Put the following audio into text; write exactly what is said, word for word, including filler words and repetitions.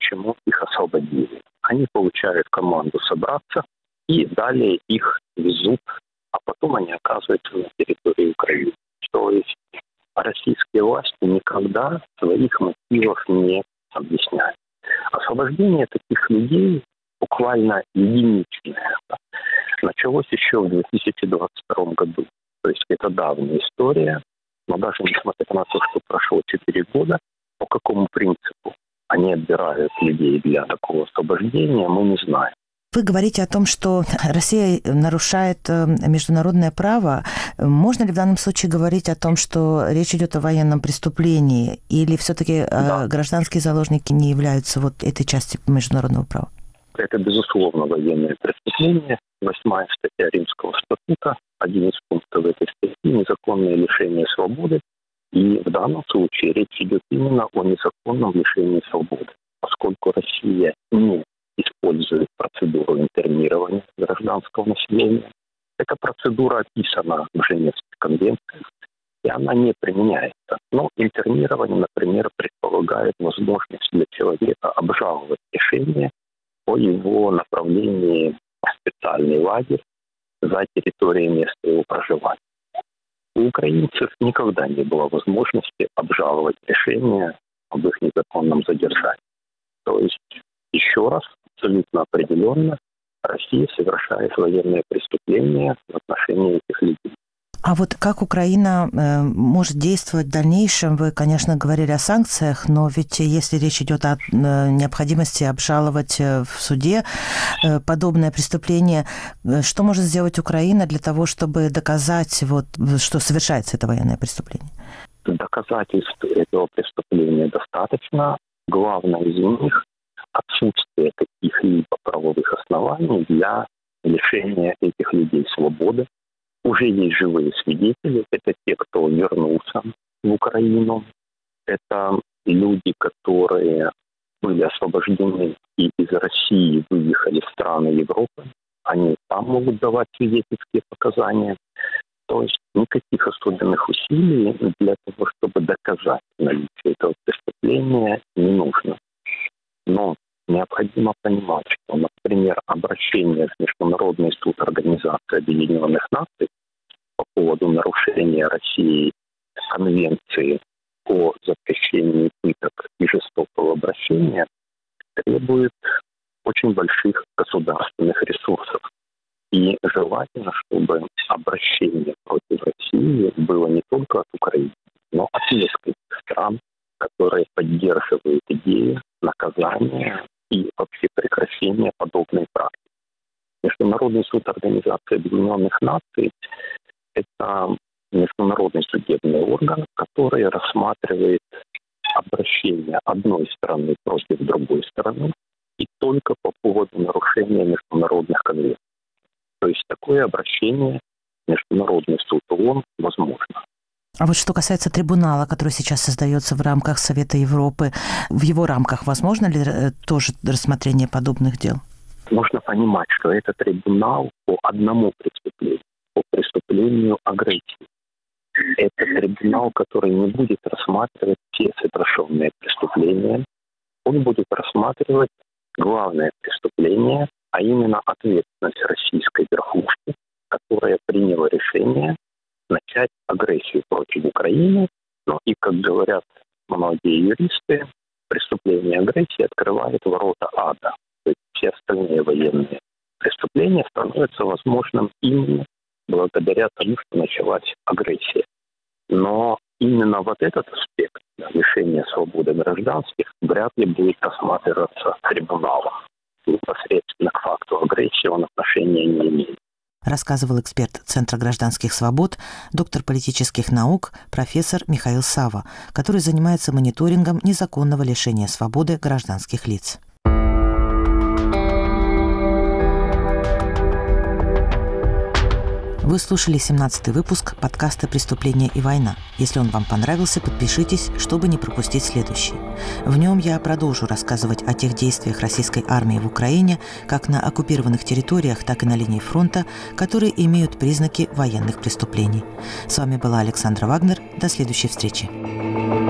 почему их освободили. Они получают команду собраться, и далее их везут, а потом они оказываются на территории Украины. То есть российские власти никогда своих мотивов не объясняют. Освобождение таких людей буквально единичное. Началось еще в две тысячи двадцать втором году. То есть это давняя история. Но даже несмотря на то, что прошло четыре года, по какому принципу они отбирают людей для такого освобождения, мы не знаем. Вы говорите о том, что Россия нарушает международное право. Можно ли в данном случае говорить о том, что речь идет о военном преступлении, или все-таки да. гражданские заложники не являются вот этой частью международного права? Это, безусловно, военное преступление. Восьмая статья Римского статута, один из пунктов этой статьи – незаконное лишение свободы. И в данном случае речь идет именно о незаконном лишении свободы, поскольку Россия не использует процедуру интернирования гражданского населения. Эта процедура описана в Женевских конвенциях, и она не применяется. Но интернирование, например, предполагает возможность для человека обжаловать решение о его направлении в специальный лагерь за территорией места его проживания. У украинцев никогда не было возможности обжаловать решение об их незаконном задержании. То есть, еще раз, абсолютно определенно, Россия совершает военное преступление в отношении этих людей. А вот как Украина э, может действовать в дальнейшем? Вы, конечно, говорили о санкциях, но ведь если речь идет о э, необходимости обжаловать в суде э, подобное преступление, э, что может сделать Украина для того, чтобы доказать, вот, что совершается это военное преступление? Доказательств этого преступления достаточно. Главное из них – отсутствие каких-либо правовых оснований для лишения этих людей свободы. Уже есть живые свидетели, это те, кто вернулся в Украину, это люди, которые были освобождены и из России выехали в страны Европы, они там могут давать свидетельские показания. То есть никаких особенных усилий для того, чтобы доказать наличие этого преступления, не нужно. Но необходимо понимать, что, например, обращение в Международный суд Организации Объединенных Наций по поводу нарушения России Конвенции о запрещении пыток и жестокого обращения требует очень больших государственных ресурсов. И желательно, чтобы обращение против России было не только от Украины, но от нескольких стран, которые поддерживают идею наказания и вообще прекращения подобной практики. Международный суд Организации Объединенных Наций – это международный судебный орган, который рассматривает обращение одной страны против другой страны и только по поводу нарушения международных конвенций. То есть такое обращение в Международный суд ООН возможно. А вот что касается трибунала, который сейчас создается в рамках Совета Европы, в его рамках возможно ли тоже рассмотрение подобных дел? Нужно понимать, что это трибунал по одному преступлению, по преступлению агрессии. Это трибунал, который не будет рассматривать все совершенные преступления. Он будет рассматривать главное преступление, а именно ответственность российской верхушки, которая приняла решение начать агрессию против Украины. Но и, как говорят многие юристы, преступление агрессии открывает ворота ада. То есть все остальные военные преступления становятся возможным именно благодаря тому, что началась агрессия. Но именно вот этот аспект лишения свободы гражданских вряд ли будет рассматриваться трибуналом. Непосредственно к факту агрессии он отношения не имеет. Рассказывал эксперт Центра гражданских свобод, доктор политических наук, профессор Михаил Сава, который занимается мониторингом незаконного лишения свободы гражданских лиц. Вы слушали семнадцатый выпуск подкаста «Преступление и война». Если он вам понравился, подпишитесь, чтобы не пропустить следующий. В нем я продолжу рассказывать о тех действиях российской армии в Украине, как на оккупированных территориях, так и на линии фронта, которые имеют признаки военных преступлений. С вами была Александра Вагнер. До следующей встречи.